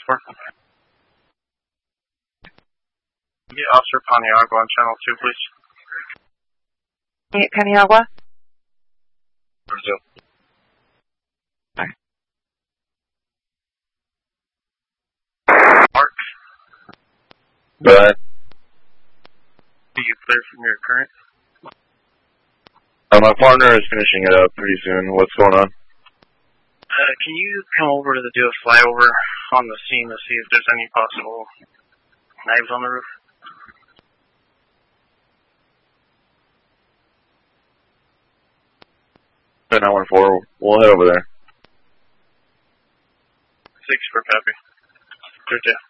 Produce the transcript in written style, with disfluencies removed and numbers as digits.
10-4. The Officer Paniagua on channel 2, please. Paniagua? Brazil. Mark. Go ahead. Are you clear from your current? My partner is finishing it up pretty soon. What's going on? Can you come over to do a flyover on the scene to see if there's any possible knives on the roof? 914, we'll head over there. 6 for copy. Good day.